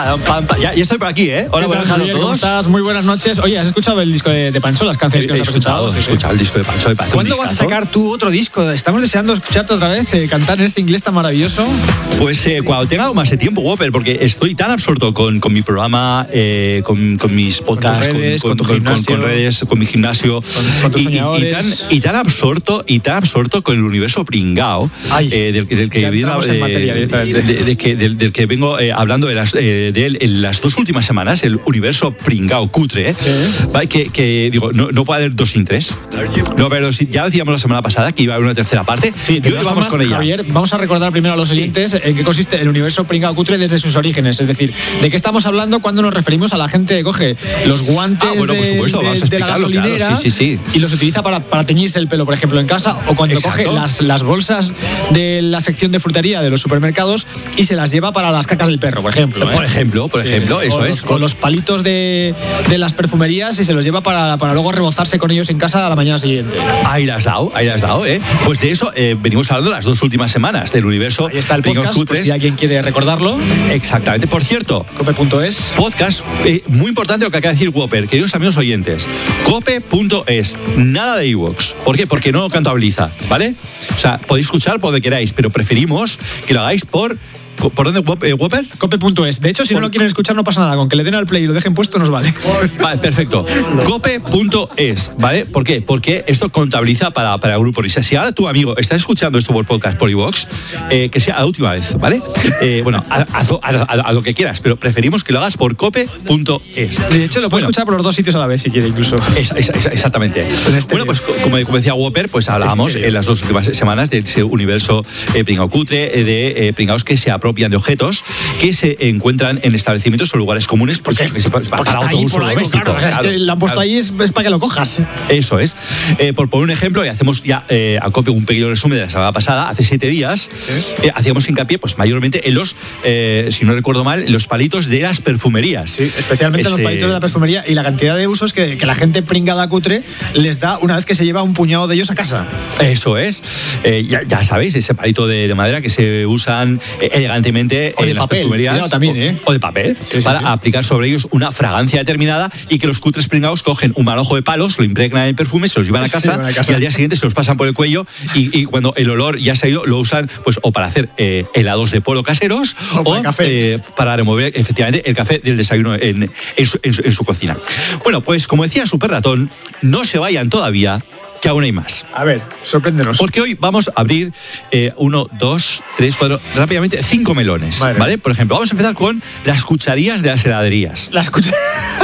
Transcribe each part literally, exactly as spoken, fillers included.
Ya, ya estoy por aquí, ¿eh? Hola, buenas noches a todos. ¿Cómo estás? Muy buenas noches. Oye, ¿has escuchado el disco de, de Pancho, las canciones que nos has escuchado? He escuchado el disco de Pancho. ¿Cuándo vas a sacar tú otro disco? Estamos deseando escucharte otra vez, eh, cantar en este inglés tan maravilloso. Pues eh, cuando tenga más de tiempo, Whopper, porque estoy tan absorto con, con mi programa, eh, con, con mis podcasts, con, redes, con, con, con, con, con redes, con mi gimnasio. Con, con tus y, soñadores. Y, y, tan, y tan absorto, y tan absorto con el universo pringao, eh, del, del, que viene, eh, materia, de, de, de que, del, del que vengo eh, hablando de las, eh, de él en las dos últimas semanas, el universo pringao cutre, ¿eh? Sí. ¿Vale? Que, que digo, no, no puede haber dos sin tres. No, pero ya decíamos la semana pasada que iba a haber una tercera parte. Sí, y hoy vamos con ella. Javier, vamos a recordar primero a los oyentes sí. en qué consiste el universo pringao cutre desde sus orígenes. Es decir, de qué estamos hablando cuando nos referimos a la gente que coge los guantes ah, bueno, por supuesto, de, vamos a de la gasolinera claro. sí, sí, sí. y los utiliza para, para teñirse el pelo, por ejemplo, en casa, o cuando Exacto. coge las, las bolsas de la sección de frutería de los supermercados y se las lleva para las cacas del perro, por ejemplo. ¿eh? Por ejemplo, por sí, ejemplo, sí. eso o es. Los, con los palitos de, de las perfumerías y se los lleva para, para luego rebozarse con ellos en casa a la mañana siguiente. Ahí las has dado, ahí las has dado, ¿eh? Pues de eso eh, venimos hablando las dos últimas semanas del universo. Ahí está el podcast, por si alguien quiere recordarlo. Exactamente. Por cierto, cope punto es. Podcast, eh, muy importante lo que acaba de decir Whopper, queridos amigos oyentes. cope punto es. Nada de iVoox. ¿Por qué? Porque no contabiliza, ¿vale? O sea, podéis escuchar por donde queráis, pero preferimos que lo hagáis por... ¿Por dónde, Whopper? cope punto es. De hecho, si por... no lo quieren escuchar, no pasa nada. Con que le den al play y lo dejen puesto, nos vale. Vale, perfecto. cope punto es, ¿vale? ¿Por qué? Porque esto contabiliza para, para el grupo. Y si ahora tu amigo está escuchando esto por podcast, por iVoox, eh, que sea la última vez, ¿vale? Eh, bueno, haz a, a, a, a lo que quieras, pero preferimos que lo hagas por cope punto es. De hecho, lo puedes bueno, escuchar por los dos sitios a la vez, si quiere, incluso. Es, es, es, exactamente. Este bueno, pues como, como decía Whopper, pues hablábamos este en las dos últimas semanas de ese universo eh, pringao cutre, de eh, pringaos que se apropian de objetos que se encuentran en establecimientos o lugares comunes porque, porque, porque para autouso doméstico. Claro, o sea, claro, es que la han puesto claro. ahí es, es para que lo cojas. Eso es. Eh, por poner un ejemplo, y hacemos ya eh, a copio un pequeño resumen de la semana pasada, hace siete días, ¿sí? eh, hacíamos hincapié pues mayormente en los, eh, si no recuerdo mal, en los palitos de las perfumerías. Sí, especialmente en este... los palitos de la perfumería y la cantidad de usos que, que la gente pringada cutre les da una vez que se lleva un puñado de ellos a casa. Eso es. Eh, ya, ya sabéis, ese palito de, de madera que se usan eh, elegantemente o de en papel, las perfumerías también, ¿eh? o, o de papel sí, sí, para sí. aplicar sobre ellos una fragancia determinada y que los cutres pringados cogen un manojo de palos, lo impregnan en perfume, se los llevan a casa, sí, a casa. Y al día siguiente se los pasan por el cuello y, y cuando el olor ya se ha ido lo usan pues o para hacer eh, helados de polo caseros o, o café. Eh, para remover efectivamente el café del desayuno en, en, su, en, su, en su cocina. Bueno, pues como decía Super Ratón, no se vayan todavía, que aún hay más. A ver, sorpréndenos. Porque hoy vamos a abrir eh, uno, dos, tres, cuatro, rápidamente, cinco melones. Madre ¿vale? Por ejemplo, vamos a empezar con las cucharillas de las heladerías. Las cucharillas.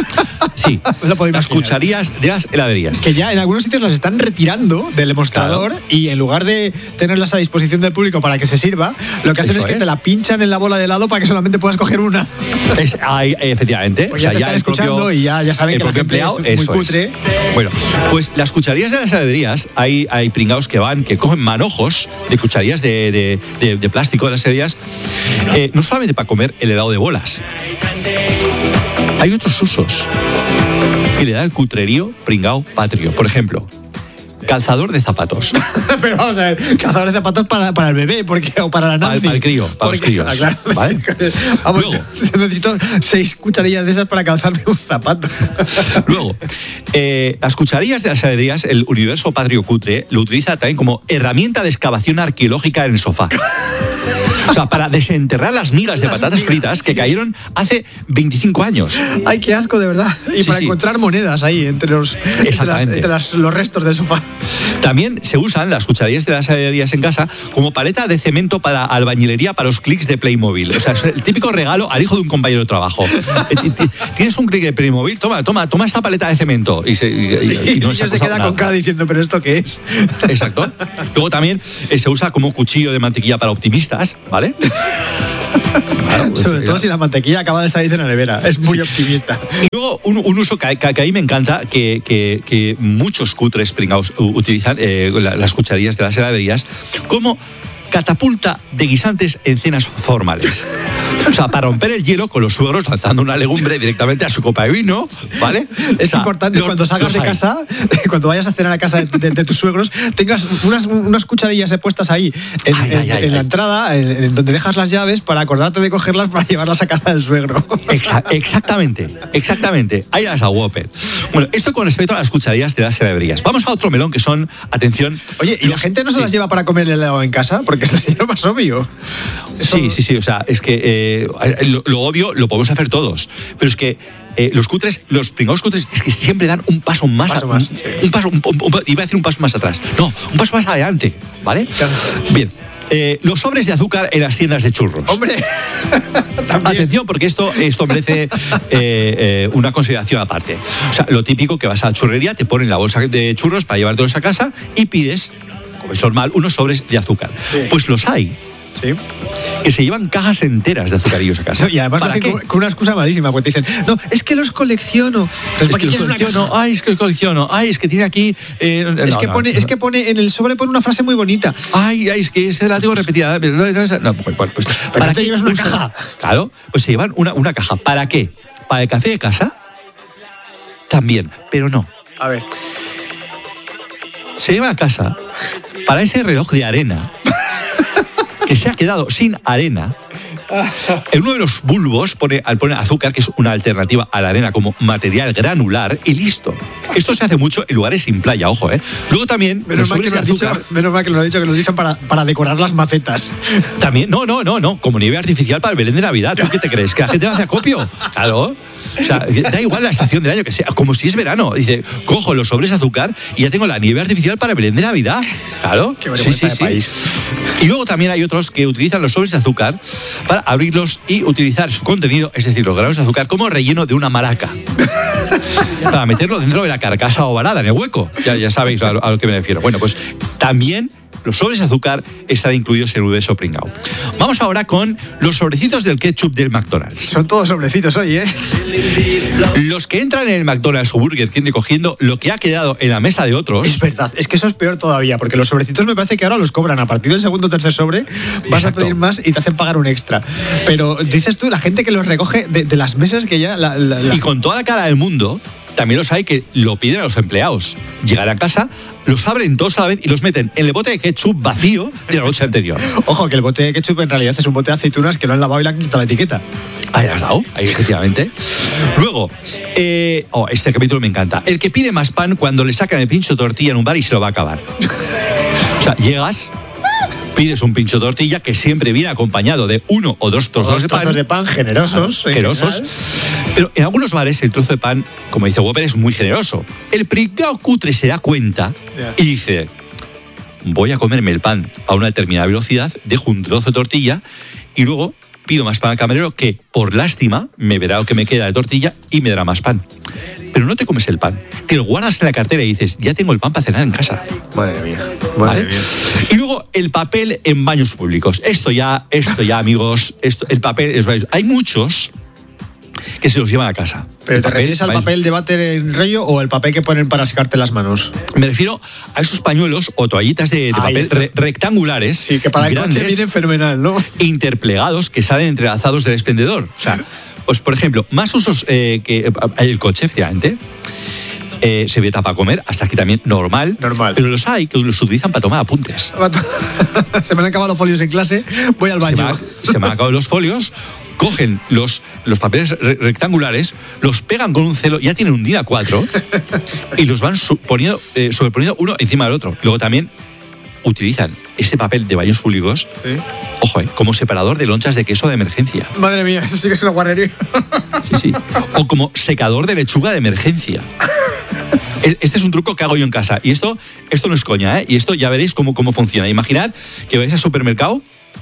Sí, las cucharillas de las heladerías. Que ya en algunos sitios las están retirando del mostrador claro. y en lugar de tenerlas a disposición del público para que se sirva, lo que hacen Eso es que es. te la pinchan en la bola de helado para que solamente puedas coger una. Es, ahí, efectivamente. Pues ya, o sea, te ya están escuchando propio, y ya, ya saben que la gente empleado, es muy cutre. Es. Bueno, pues las cucharillas de las heladerías, hay, hay pringados que van, que cogen manojos de cucharillas de, de, de, de plástico de las heladerías, eh, no solamente para comer el helado de bolas. Hay otros usos que le da el cutrerío pringao patrio. Por ejemplo, calzador de zapatos. Pero vamos a ver, calzador de zapatos para, para el bebé porque, o para la Nancy. Para, para el crío, para porque, los críos. Ah, claro, ¿vale? Vamos, Luego, necesito seis cucharillas de esas para calzarme un zapato. Luego, eh, las cucharillas de las heladerías, el universo patrio cutre, lo utiliza también como herramienta de excavación arqueológica en el sofá. O sea, para desenterrar las migas de las patatas migas, fritas que sí. cayeron hace veinticinco años. Ay, qué asco, de verdad. Y sí, para sí. encontrar monedas ahí entre los, entre las, entre las, los restos del sofá. También se usan las cucharillas de las heladerías en casa como paleta de cemento para albañilería para los clics de Playmobil. O sea, es el típico regalo al hijo de un compañero de trabajo. Tienes un clic de Playmobil, toma, toma, toma esta paleta de cemento. Y, se, y, y, y no se, se queda nada. Con cara diciendo, ¿pero esto qué es? Exacto. Luego también eh, se usa como cuchillo de mantequilla para optimistas, ¿vale? Claro, pues, sobre todo ya. Si la mantequilla acaba de salir de la nevera. Es muy sí. optimista. Y luego un, un uso que, que, que a mí me encanta, que, que, que muchos cutres pringados utilizan, eh, las cucharillas de las heladerías, como catapulta de guisantes en cenas formales. O sea, para romper el hielo con los suegros lanzando una legumbre directamente a su copa de vino, ¿vale? Es o sea, importante los, cuando salgas de hay. casa, cuando vayas a cenar a casa de, de, de tus suegros, tengas unas, unas cucharillas puestas ahí en, ay, en, ay, ay, en la ay. entrada, en, en donde dejas las llaves, para acordarte de cogerlas para llevarlas a casa del suegro. Exa- exactamente, exactamente. Ahí las aguopet. Bueno, esto con respecto a las cucharillas de las cerebrías. Vamos a otro melón que son, atención... Oye, ¿y los, la gente no se sí. las lleva para comer el helado en casa? Porque es lo más obvio. Eso... Sí, sí, sí. O sea, es que eh, lo, lo obvio lo podemos hacer todos. Pero es que eh, los cutres, los pringados cutres, es que siempre dan un paso más... Paso a, más un, sí. un paso, un, un, un, iba a decir un paso más atrás. No, un paso más adelante, ¿vale? Claro. Bien. Eh, los sobres de azúcar en las tiendas de churros. ¡Hombre! Atención, porque esto, esto merece eh, eh, una consideración aparte. O sea, lo típico que vas a la churrería, te ponen la bolsa de churros para llevártelos a casa y pides, como es normal, unos sobres de azúcar. Sí. Pues los hay. Sí. Que se llevan cajas enteras de azucarillos a casa. No, y además ¿para qué? Con una excusa malísima, porque te dicen, no, es que los colecciono. Entonces, ¿para qué quieres una caja? Ay, es que los colecciono. Ay, es que tiene aquí... Eh, no, es, que no, pone, no. es que pone, en el sobre pone una frase muy bonita. Ay, ay es que esa la tengo repetida. No, pues, pues, pues, ¿para qué llevas una caja? Claro, pues se llevan una, una caja. ¿Para qué? ¿Para el café de casa? También, pero no. A ver. Se lleva a casa para ese reloj de arena que se ha quedado sin arena. En uno de los bulbos pone, pone azúcar, que es una alternativa a la arena como material granular, y listo. Esto se hace mucho en lugares sin playa, ojo, ¿eh? Luego también... Menos, mal que, lo azúcar, dicho, menos mal que lo ha dicho, que lo dicen para, para decorar las macetas. También, no, no, no, no, como nieve artificial para el Belén de Navidad. ¿Tú qué te crees? ¿Que la gente no hace acopio? Claro. O sea, da igual la estación del año que sea, como si es verano. Dice, cojo los sobres de azúcar y ya tengo la nieve artificial para el Belén de Navidad. Claro. Qué vergüenza sí, sí, de país. Y luego también hay otros que utilizan los sobres de azúcar para abrirlos y utilizar su contenido, es decir, los granos de azúcar, como relleno de una maraca. Para meterlo dentro de la carcasa ovalada, en el hueco. Ya, ya sabéis a lo, a lo que me refiero. Bueno, pues también los sobres de azúcar están incluidos en el universo pringao. Vamos ahora con los sobrecitos del ketchup del McDonald's. Son todos sobrecitos hoy, ¿eh? Los que entran en el McDonald's o Burger King cogiendo lo que ha quedado en la mesa de otros. Es verdad, es que eso es peor todavía, porque los sobrecitos me parece que ahora los cobran. A partir del segundo o tercer sobre vas Exacto. a pedir más y te hacen pagar un extra. Pero dices tú, la gente que los recoge de, de las mesas que ya... La, la, la... Y con toda la cara del mundo... También los hay que lo piden a los empleados. Llegan a casa, los abren todos a la vez y los meten en el bote de ketchup vacío de la noche anterior. Ojo, que el bote de ketchup en realidad es un bote de aceitunas que lo han lavado y le han quitado la etiqueta. Ahí has dado, ahí efectivamente. Luego, eh, oh, este capítulo me encanta. El que pide más pan cuando le sacan el pincho de tortilla en un bar y se lo va a acabar. O sea, llegas... pides un pincho de tortilla que siempre viene acompañado de uno o dos trozos de pan. de pan generosos. Ah, generosos. Pero en algunos bares el trozo de pan, como dice Whopper, es muy generoso. El pringao cutre se da cuenta yeah. y dice, voy a comerme el pan a una determinada velocidad, dejo un trozo de tortilla y luego pido más pan al camarero que, por lástima, me verá lo que me queda de tortilla y me dará más pan. Pero no te comes el pan, te lo guardas en la cartera y dices, ya tengo el pan para cenar en casa. Madre mía, madre ¿vale? mía. Y luego el papel en baños públicos. Esto ya, esto ya, amigos, esto, el papel es... Hay muchos que se los llevan a casa. ¿Pero te refieres al papel de váter en rollo o el papel que ponen para secarte las manos? Me refiero a esos pañuelos o toallitas de, de papel re, rectangulares. Sí, que para el grandes, coche vienen fenomenal, ¿no? Interplegados que salen entrelazados del expendedor. O sea, pues por ejemplo, más usos eh, que el coche, efectivamente. Eh, se ve para comer, hasta aquí también normal, normal. Pero los hay que los utilizan para tomar apuntes. Se me han acabado los folios en clase, voy al baño. Se me, ha, se me han acabado los folios, cogen los, los papeles re rectangulares, los pegan con un celo, ya tienen un D I N A cuatro y los van poniendo, eh, sobreponiendo uno encima del otro. Luego también utilizan este papel de baños públicos, ¿sí? Ojo, eh, como separador de lonchas de queso de emergencia. Madre mía, eso sí que es una guarrería. Sí, sí. O como secador de lechuga de emergencia. Este es un truco que hago yo en casa. Y esto, esto no es coña, ¿eh? Y esto ya veréis cómo, cómo funciona. Imaginad que vais al supermercado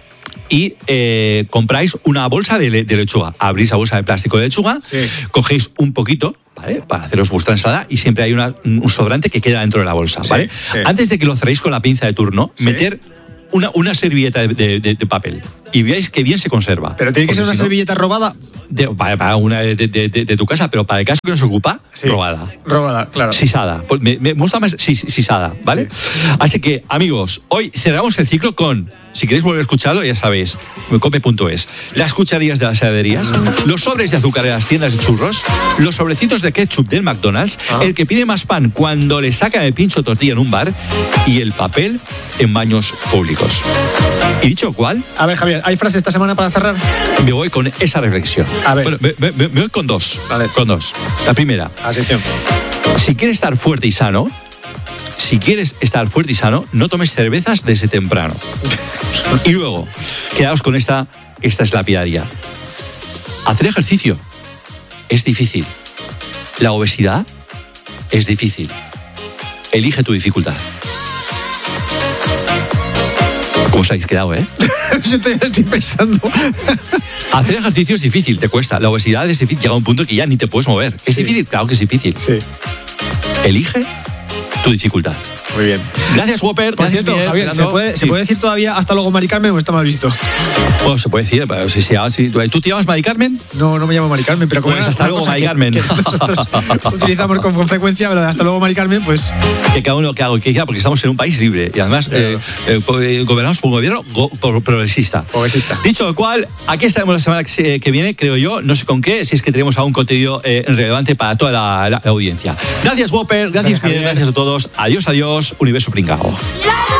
y eh, compráis una bolsa de, le de lechuga. Abrís la bolsa de plástico de lechuga, sí. Cogéis un poquito, ¿vale? Para haceros vuestra ensalada y siempre hay una, un sobrante que queda dentro de la bolsa, ¿vale? Sí, sí. Antes de que lo cerréis con la pinza de turno, sí. meter una, una servilleta de, de, de, de papel y veáis que bien se conserva. Pero tiene que ser una si servilleta no, robada. De, para, para una de, de, de, de tu casa, pero para el caso que nos ocupa, sí, robada. Robada, claro. Sisada. Pues me, me gusta más sis, sisada, ¿vale? Sí. Así que, amigos, hoy cerramos el ciclo con, si queréis volver a escucharlo, ya sabéis, cope punto es, las cucharillas de las heladerías, los sobres de azúcar en las tiendas de churros, los sobrecitos de ketchup del McDonald's, ah. el que pide más pan cuando le sacan el pincho tortilla en un bar y el papel en baños públicos. ¿Y dicho cuál? A ver, Javier, ¿hay frase esta semana para cerrar? Me voy con esa reflexión. A ver. Bueno, me, me, me voy con dos. Vale. Con dos. La primera. Atención. Si quieres estar fuerte y sano, si quieres estar fuerte y sano, no tomes cervezas desde temprano. Y luego, quedaos con esta, esta es lapidaria. Hacer ejercicio es difícil. La obesidad es difícil. Elige tu dificultad. ¿Cómo os habéis quedado, eh? Yo todavía estoy pensando. Hacer ejercicio es difícil, te cuesta. La obesidad es difícil. Llega a un punto que ya ni te puedes mover. ¿Es sí. difícil? Claro que es difícil. Sí. Elige tu dificultad. Muy bien. Gracias, Whopper. Por Gracias, cierto, Miguel, Javier, ¿se puede, sí. ¿se puede decir todavía hasta luego Mari Carmen o está mal visto? Bueno, se puede decir. Pero si, si, si, ¿tú te llamas Mari Carmen? No, no me llamo Mari Carmen, pero como pues hasta luego Mari Carmen. Que, que nosotros utilizamos con, con frecuencia, pero hasta luego Mari Carmen, pues... Que cada uno que haga lo que quiera, porque estamos en un país libre y además claro. eh, eh, gobernamos por un gobierno go, por, progresista. Progresista. Dicho lo cual, aquí estaremos la semana que, que viene, creo yo, no sé con qué, si es que tenemos algún contenido eh, relevante para toda la, la, la audiencia. Gracias, Whopper, gracias, gracias, Miguel, gracias a todos. Adiós, adiós, Universo Pringao.